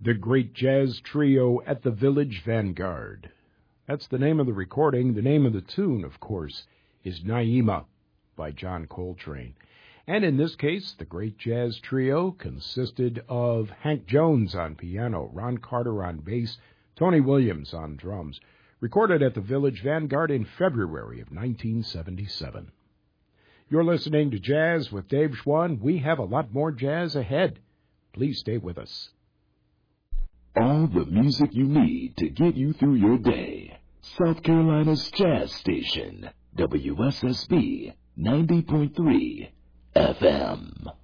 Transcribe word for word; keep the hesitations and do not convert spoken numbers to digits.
The Great Jazz Trio at the Village Vanguard. That's the name of the recording. The name of the tune, of course, is Naima by John Coltrane. And in this case, the Great Jazz Trio consisted of Hank Jones on piano, Ron Carter on bass, Tony Williams on drums, recorded at the Village Vanguard in February of nineteen seventy-seven. You're listening to Jazz with Dave Schwann. We have a lot more jazz ahead. Please stay with us. All the music you need to get you through your day. South Carolina's Jazz Station, W S S B ninety point three F M.